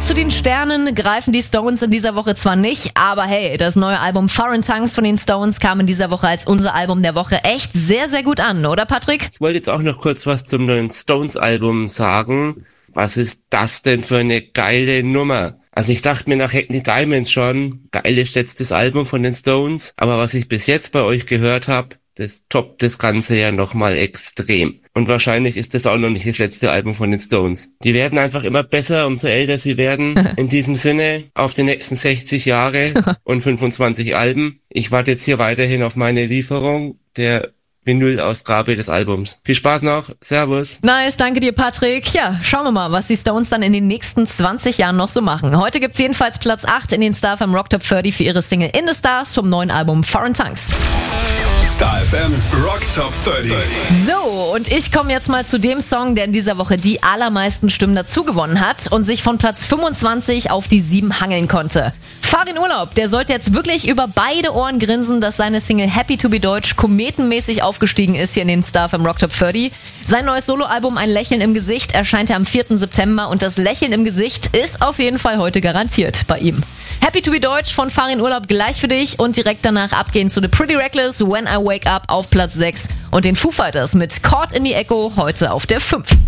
zu den Sternen greifen die Stones in dieser Woche zwar nicht, aber hey, das neue Album Foreign Tongues von den Stones kam in dieser Woche als unser Album der Woche echt sehr, sehr gut an, oder Patrick? Ich wollte jetzt auch noch kurz was zum neuen Stones-Album sagen. Was ist das denn für eine geile Nummer? Also ich dachte mir nach Hack the Diamonds schon, geiles letztes Album von den Stones, aber was ich bis jetzt bei euch gehört habe, das toppt das Ganze ja nochmal extrem. Und wahrscheinlich ist das auch noch nicht das letzte Album von den Stones. Die werden einfach immer besser, umso älter sie werden. In diesem Sinne, auf die nächsten 60 Jahre und 25 Alben. Ich warte jetzt hier weiterhin auf meine Lieferung der Vinyl-Ausgabe des Albums. Viel Spaß noch. Servus. Nice, danke dir, Patrick. Ja, schauen wir mal, was die Stones dann in den nächsten 20 Jahren noch so machen. Heute gibt's jedenfalls Platz 8 in den Star FM Rock Top 30 für ihre Single In the Stars vom neuen Album Foreign Tongues. Star FM Rock Top 30. So, und ich komme jetzt mal zu dem Song, der in dieser Woche die allermeisten Stimmen dazu gewonnen hat und sich von Platz 25 auf die 7 hangeln konnte. Fahr in Urlaub, der sollte jetzt wirklich über beide Ohren grinsen, dass seine Single Happy to be Deutsch kometenmäßig aufgestiegen ist hier in den Star FM Rock Top 30. Sein neues Soloalbum Ein Lächeln im Gesicht erscheint ja am 4. September und das Lächeln im Gesicht ist auf jeden Fall heute garantiert bei ihm. Happy to be Deutsch von Fahr in Urlaub gleich für dich und direkt danach abgehen zu The Pretty Reckless, When I Wake Up auf Platz 6 und den Foo Fighters mit Caught in the Echo heute auf der 5.